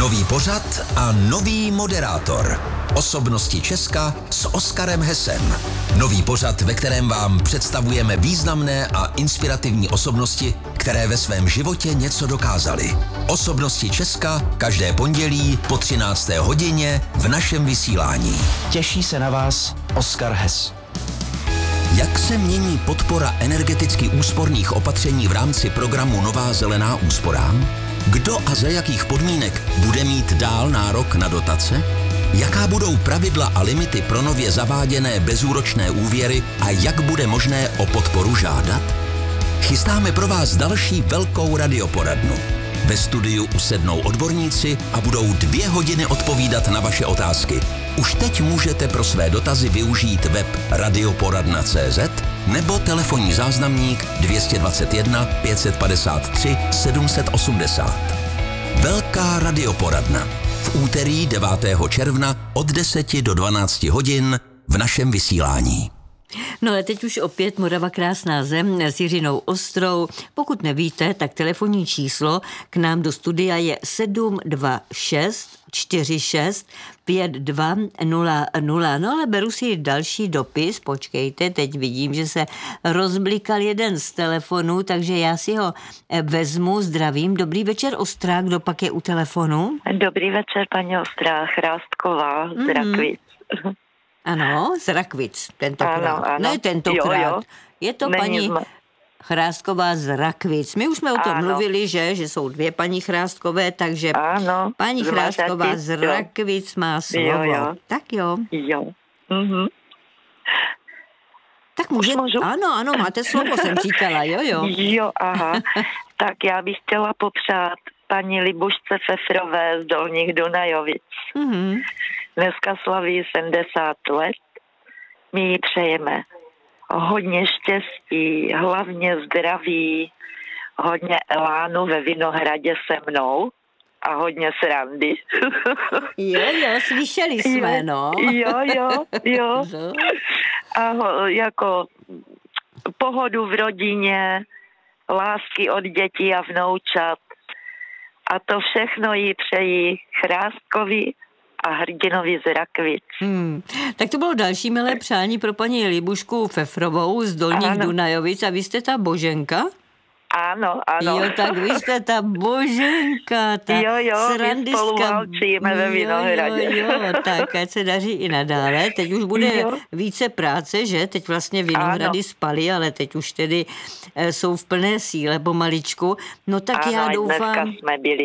Nový pořad a nový moderátor. Osobnosti Česka s Oskarem Hesem. Nový pořad, ve kterém vám představujeme významné a inspirativní osobnosti, které ve svém životě něco dokázaly. Osobnosti Česka každé pondělí po 13. hodině v našem vysílání. Těší se na vás Oskar Hes. Jak se mění podpora energeticky úsporných opatření v rámci programu Nová zelená úsporám? Kdo a za jakých podmínek bude mít dál nárok na dotace? Jaká budou pravidla a limity pro nově zaváděné bezúročné úvěry a jak bude možné o podporu žádat? Chystáme pro vás další velkou radioporadnu. Ve studiu usednou odborníci a budou 2 hodiny odpovídat na vaše otázky. Už teď můžete pro své dotazy využít web radioporadna.cz nebo telefonní záznamník 221 553 780. Velká radioporadna. V úterý 9. června od 10 do 12 hodin v našem vysílání. No ale teď už opět Morava krásná zem s Jiřinou Ostrou. Pokud nevíte, tak telefonní číslo k nám do studia je 726 46 5200. No ale beru si další dopis, počkejte, teď vidím, že se rozblikal jeden z telefonů, takže já si ho vezmu, zdravím. Dobrý večer, Ostrá, kdo pak je u telefonu? Dobrý večer, paní Ostrá, Chrásková z Rakvic. Ano, z Rakvic, tentokrát. Ano. Ne tentokrát. Jo. Je to paní Chrásková z Rakvic. My už jsme o tom mluvili, že jsou 2 paní Chráskové, takže paní Chrásková z Rakvic má slovo. Jo. Tak jo. Jo. Mhm. Tak můžu? Ano, máte slovo, jsem říkala, jo. Jo, aha. Tak já bych chtěla popřát paní Libušce Fefrové z Dolních Dunajovic. Mhm. Dneska slaví 70 let. My jí přejeme hodně štěstí, hlavně zdraví, hodně elánu ve Vinohradě se mnou a hodně srandy. Jo, slyšeli jsme, no. Jo. A jako pohodu v rodině, lásky od dětí a vnoučat. A to všechno jí přejí Chrástkovi a hrdinovi z Rakvic. Tak to bylo další milé přání pro paní Libušku Fefrovou z Dolních Dunajovic. A vy jste ta Boženka? Ano. Jo, tak vy jste ta Boženka, ta srandistka. My spolu válčíme ve Vinohradě. Jo, tak ať se daří i nadále. Teď už bude více práce, že? Teď vlastně Vinohrady spaly, ale teď už tedy jsou v plné síle pomaličku. No tak já doufám... dneska jsme byli.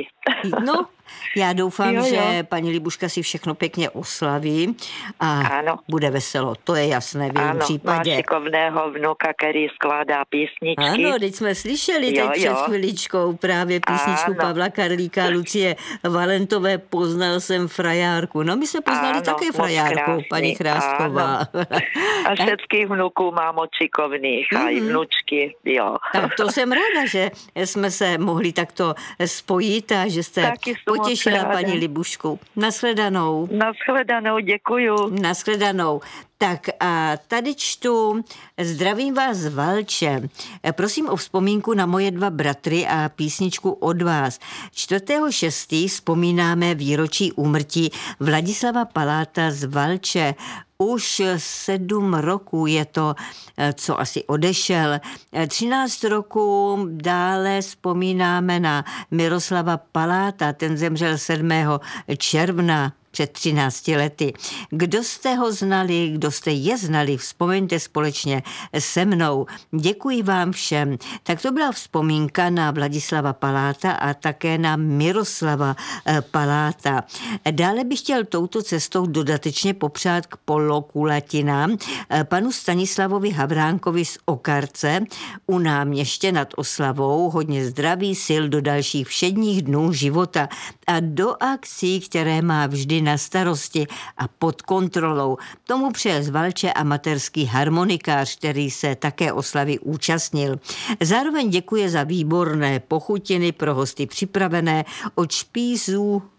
Já doufám, že paní Libuška si všechno pěkně oslaví a bude veselo, to je jasné v jejím případě. Má šikovného vnuka, který skládá písničky. Ano, teď jsme slyšeli teď před chviličkou právě písničku Pavla Karlíka, Lucie Valentové, Poznal jsem frajárku. No my jsme poznali také frajárku, paní Chrásková. A všetkých vnuků mám moc šikovných a i vnučky, jo. Tak to jsem ráda, že jsme se mohli takto spojit a že jste potěšila paní Libušku. Nashledanou. Nashledanou, děkuju. Nashledanou. Tak a tady čtu, zdravím vás z Valče. Prosím o vzpomínku na moje 2 bratry a písničku od vás. 4.6. vzpomínáme výročí úmrtí Vladislava Paláta z Valče. Už 7 roků je to, co asi odešel. 13 roků dále vzpomínáme na Miroslava Paláta, ten zemřel 7. června před 13 lety. Kdo jste ho znali, kdo jste je znali, vzpomeňte společně se mnou. Děkuji vám všem. Tak to byla vzpomínka na Vladislava Paláta a také na Miroslava Paláta. Dále bych chtěl touto cestou dodatečně popřát k polokulatinám panu Stanislavovi Havránkovi z Okarce u Náměště nad Oslavou hodně zdraví, sil do dalších všedních dnů života a do akcí, které má vždy na starosti a pod kontrolou. Tomu přeje z Valče amatérský harmonikář, který se také oslavy účastnil. Zároveň děkuje za výborné pochutiny pro hosty připravené od špízů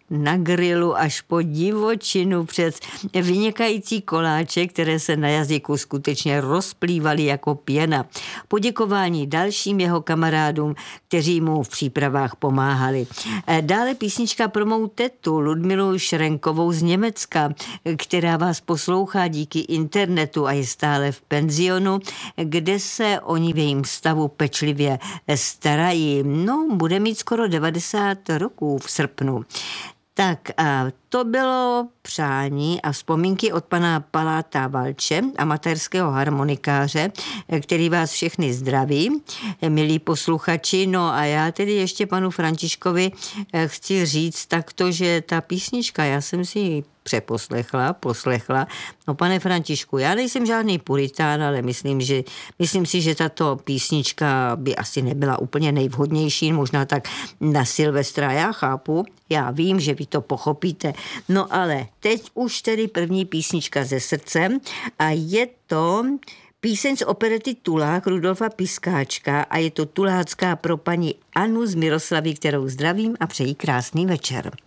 na grilu až po divočinu přes vynikající koláče, které se na jazyku skutečně rozplývaly jako pěna. Poděkování dalším jeho kamarádům, kteří mu v přípravách pomáhali. Dále písnička pro mou tetu Ludmilu Šrenkovou z Německa, která vás poslouchá díky internetu a je stále v penzionu, kde se oni v jejím stavu pečlivě starají. No, bude mít skoro 90 roků v srpnu. Tak a to bylo přání a vzpomínky od pana Paláta Valče, amatérského harmonikáře, který vás všechny zdraví, milí posluchači. No a já tedy ještě panu Františkovi chci říct takto, že ta písnička, já jsem si ji poslechla. No pane Františku, já nejsem žádný puritán, ale myslím si, že tato písnička by asi nebyla úplně nejvhodnější, možná tak na Silvestra, já chápu, já vím, že vy to pochopíte. No ale teď už tedy první písnička ze srdce a je to píseň z operety Tulák Rudolfa Piskáčka a je to tulácká pro paní Anu z Miroslavy, kterou zdravím a přeji krásný večer.